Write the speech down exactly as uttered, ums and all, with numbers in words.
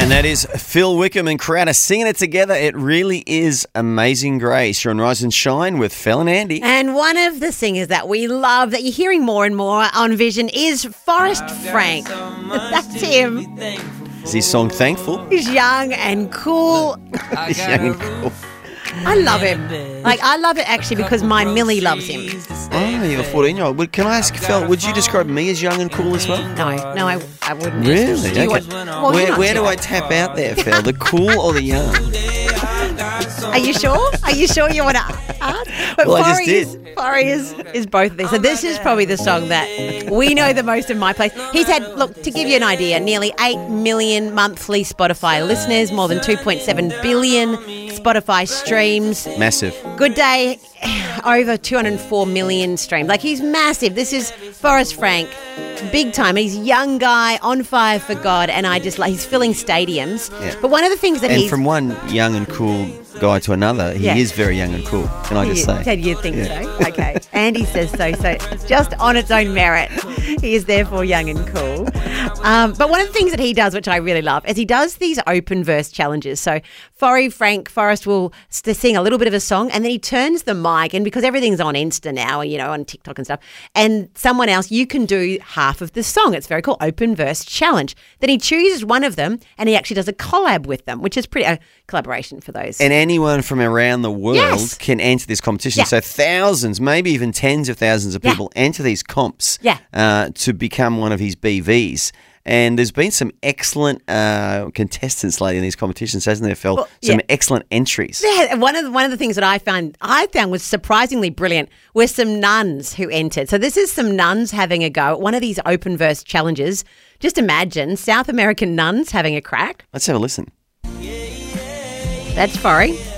And that is Phil Wickham and Crowder singing it together. It really is Amazing Grace. You're on Rise and Shine with Phil and Andy. And one of the singers that we love, that you're hearing more and more on Vision, is Forrest Frank. That's him. Is his song Thankful? He's young and cool. He's young and cool. I love him. Like, I love it actually because my Millie loves him. Oh, you're a fourteen-year-old. Well, can I ask, Phil, would you describe me as young and cool as well? No, no, I, I wouldn't. Really? Do you Okay. want- well, where you're not where do sure. I tap out there, Phil? The cool or the young? Are you sure? Are you sure you want to ask? But Well, I just Forry did. Is, Forry is, is both of these. So this is probably the song that we know the most in my place. He's had, look, to give you an idea, nearly eight million monthly Spotify listeners, more than two point seven billion Spotify streams. Massive. Good Day, over two hundred four million streams. Like, he's massive. This is Forrest Frank, big time. He's a young guy, on fire for God, and I just like, he's filling stadiums. Yeah. But one of the things that And he's... from one young and cool guy to another, he Yeah. is very young and cool, can I just You- say? Ted, you think Yeah. so? Okay. Andy says so. So just on its own merit, he is therefore young and cool. Um, but one of the things that he does, which I really love, is he does these open verse challenges. So Forry Frank Forrest will st- sing a little bit of a song, and then he turns the mic, and because everything's on Insta now, you know, on TikTok and stuff, and someone else, you can do half of the song. It's very cool. Open verse challenge. Then he chooses one of them, and he actually does a collab with them, which is pretty a collaboration for those. And anyone from around the world Yes. can enter this competition. Yeah. So thousands, maybe even tens of thousands of Yeah. people enter these comps Yeah. uh, to become one of his B Vs. And there's been some excellent uh, contestants lately in these competitions, hasn't there, Phil? Well, some yeah. excellent entries. Yeah, one of the, one of the things that I found I found was surprisingly brilliant were some nuns who entered. So this is some nuns having a go at one of these open verse challenges. Just imagine South American nuns having a crack. Let's have a listen. That's Forry.